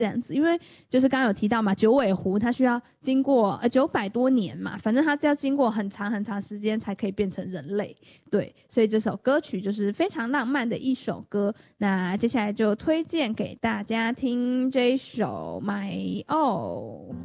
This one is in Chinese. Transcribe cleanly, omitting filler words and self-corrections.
这样子。因为就是刚刚有提到嘛，九尾狐它需要经过900多年嘛，反正它要经过很长很长时间才可以变成人类。对，所以这首歌曲就是非常浪漫的一首歌。那接下来就推荐给大家听这一首《My All》。